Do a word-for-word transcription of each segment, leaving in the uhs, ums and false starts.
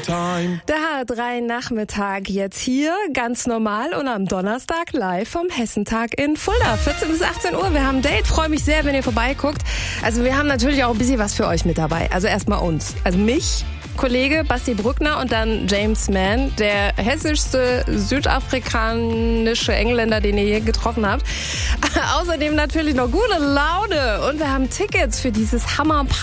time. Der H R drei Nachmittag jetzt hier, ganz normal und am Donnerstag live vom Hessentag in Fulda. vierzehn bis achtzehn Uhr, wir haben ein Date, freue mich sehr, wenn ihr vorbeiguckt. Also wir haben natürlich auch ein bisschen was für euch mit dabei. Also erstmal uns, also mich, Kollege Basti Brückner und dann James Mann, der hessischste südafrikanische Engländer, den ihr je getroffen habt. Außerdem natürlich noch gute Laune und wir haben Tickets für dieses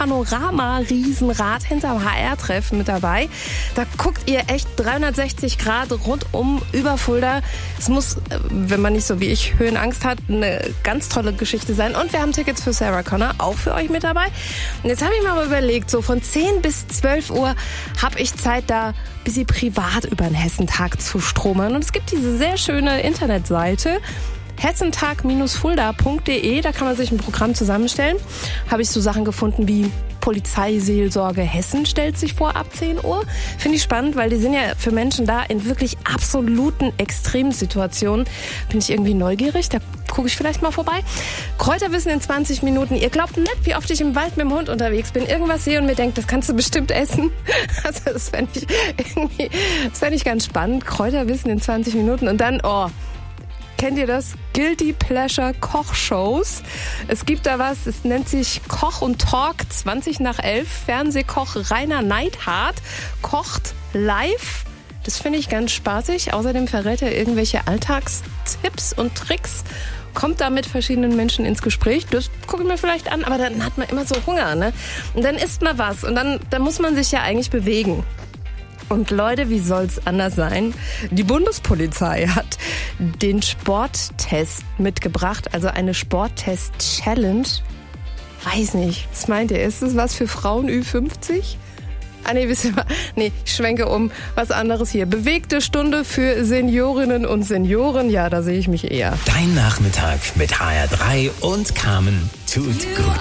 Hammer-Panorama-Riesenrad hinterm H R-Treff mit dabei. Da guckt ihr echt dreihundertsechzig Grad rundum über Fulda. Es muss, wenn man nicht so wie ich Höhenangst hat, eine ganz tolle Geschichte sein. Und wir haben Tickets für Sarah Connor, auch für euch mit dabei. Und jetzt habe ich mir mal überlegt, so von zehn bis zwölf Uhr habe ich Zeit, da ein bisschen privat über den Hessentag zu stromern. Und es gibt diese sehr schöne Internetseite hessentag fulda punkt de, da kann man sich ein Programm zusammenstellen. Habe ich so Sachen gefunden wie Polizeiseelsorge Hessen stellt sich vor ab zehn Uhr. Finde ich spannend, weil die sind ja für Menschen da in wirklich absoluten Extremsituationen. Bin ich irgendwie neugierig, da gucke ich vielleicht mal vorbei. Kräuterwissen in zwanzig Minuten. Ihr glaubt nicht, wie oft ich im Wald mit dem Hund unterwegs bin, irgendwas sehe und mir denke, das kannst du bestimmt essen. Also das fände ich irgendwie, das fände ich ganz spannend. Kräuterwissen in zwanzig Minuten und dann, oh, kennt ihr das? Guilty Pleasure Kochshows. Es gibt da was, es nennt sich Koch und Talk zwanzig nach elf. Fernsehkoch Rainer Neidhardt kocht live. Das finde ich ganz spaßig. Außerdem verrät er irgendwelche Alltagstipps und Tricks. Kommt da mit verschiedenen Menschen ins Gespräch. Das gucke ich mir vielleicht an, aber dann hat man immer so Hunger, ne? Und dann isst man was und dann, dann muss man sich ja eigentlich bewegen. Und Leute, wie soll's anders sein? Die Bundespolizei hat den Sporttest mitgebracht, also eine Sporttest-Challenge. Weiß nicht, was meint ihr? Ist das was für Frauen Ü fünfzig? Ah nee, wisst ihr was? Nee, ich schwenke um. Was anderes hier. Bewegte Stunde für Seniorinnen und Senioren. Ja, da sehe ich mich eher. Dein Nachmittag mit H R drei und Carmen tut gut.